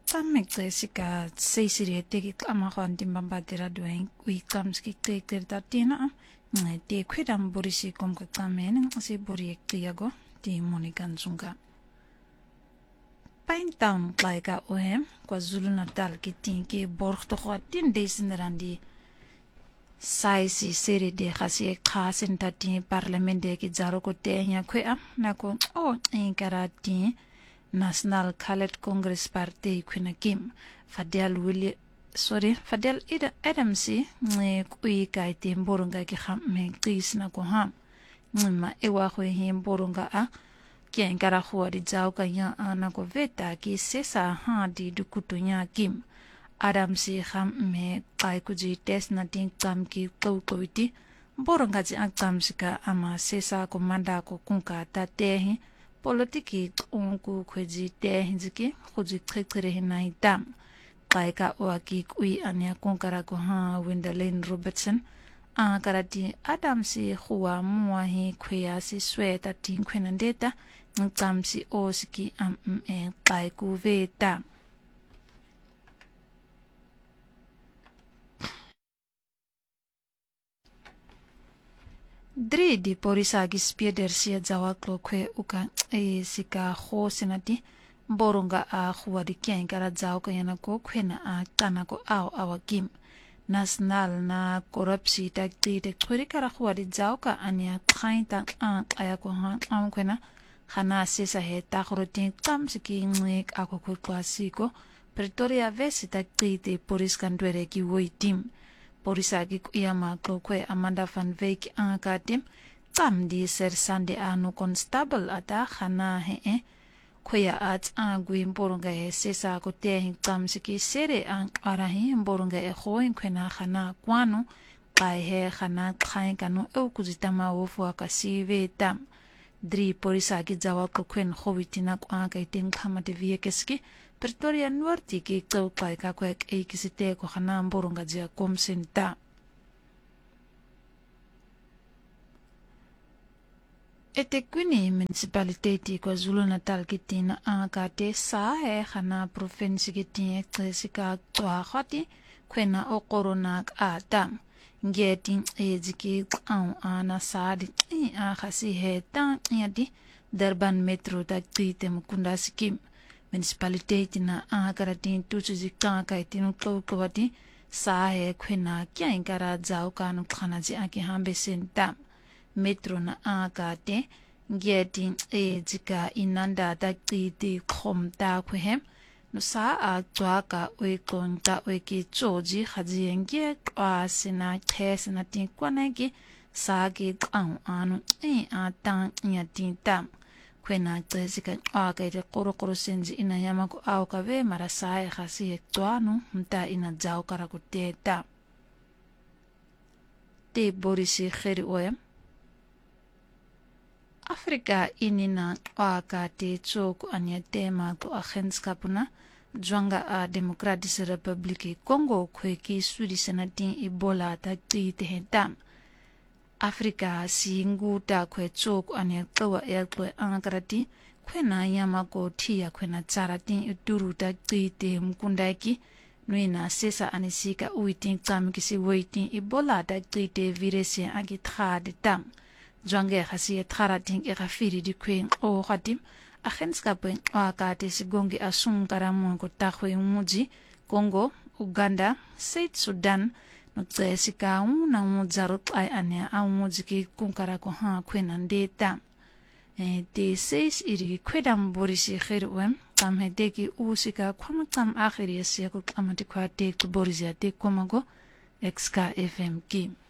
Tammeksika seisirieteki amahan timbambatera dueng wikamski tektertatina te kwedam borisi komkakamen si boriektiago ti monikanzunga Paintam klaika ohem KwaZulu Natal kitinki borgtogatin desinrandi saisi seri de khasi khasin tati parlamente ki jaroko tenya khwea nako inkarati National Khaled Congress Party Queen Kim Fadel Adamsi kui kai timborunga ki hamme tisna ko ham ma ewa khwe him borunga a kien kara khwa di jau ka ya ana ko veta ki sesa ha di dukutunya Kim Adamsi hamme kai kuji test na tin kam ki kowiti borunga ji akam sika ama sesa ko manda ko kunka ta tehi politiki unku kweji te hinziki khuji khekhere hinai tam kaika waki kui anya konkara ko ha Wendell Robertson a karati Adamsi khuwa muahi khwea si sweta tin khwenandeta ngamsi osiki kaiku veta Dridi porisagi spiedersia jawaklo kwe uka sika ho senati borunga a khuwadi kien kara jaw ka yana ko khwena a tana ko aw awakim national na corruption tak ti te khuri kara khuwadi jaw ka ania khainta aya ko ha khwena khana sesa he ta khrotin kam siki ngik ako ko klasiko Pretoria vesi tak ti te poris kandwere ki woitim Porisagi kuyama klokwe Amanda van Wyk angakatim tam di sersande anu constable ata khana he kuya at angui mborunga he sesa ko te tam siki sere ang arahi mborunga e khoin khena khana kwanu kai he khana khain kanu au kuzitama ofu akasive tam dri porisagi jawa kokwen khowitina kwa kai ting khamate viekeski Pretoria Norte ki kai ka kwek e kisite ko khana mborunga jia komsenta Etekuni municipality KwaZulu Natal kitina angate sa he khana province kitin eksika twa khati kwena okorona atam getting ejiki ana sadi a khasi he tan yadi Durban Metro ta tite mukunda sikim municipality na agaratin tuji ka itinu kwati sa he kwena kya kara jaw kanu khana ji aki hambe senta Metro na agate getting ejika inanda ta tite khomta khwem no sa a twaka we konta we ki choji khajienge asina thesna tin kwanagi sa gi anu a tan yatin tam kwena tsika aka ite korokoro senji ina yamako auka ve marasai khasi ektwanu mta ina jaw kara kuteta te borisi kheri oem Afrika inina aka te chok anya tema ko agentskapuna Zwanga a Democratische Republiek Congo kweki sudi senatin Ebola ta te hetam Afrika singu ta kwe chok ane kawa kwe angarati kwena yamako tia kwena tsaratin uturu ta te mkundaki nuina sesa anisika uitin tsamkisi waitin Ebola ta te viresi agi thade tam Zwanga khasi tharatin irafiri di kwen o khatim agentskapen akate sigongi asung karamu ko takhwe muji Congo Uganda South Sudan no tsesika una muzarut ay ane au muziki kunkara ko ha kwenandeta te seis iri kwedam borisi kherwem tam hedeki usika kwamatam akhiri yasiya ko amati kwa te borisi ate komago XK FM ki